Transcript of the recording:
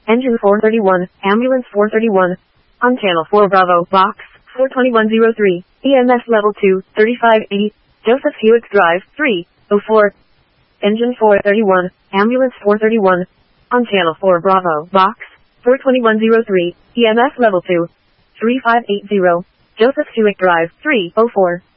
Engine 431, Ambulance 431. On Channel 4 Bravo, Box 42103, EMS Level 2, 3580, Joseph Hewitt Drive, 304. Engine 431, Ambulance 431. On Channel 4 Bravo, Box 42103, EMS Level 2, 3580, Joseph Hewitt Drive, 304.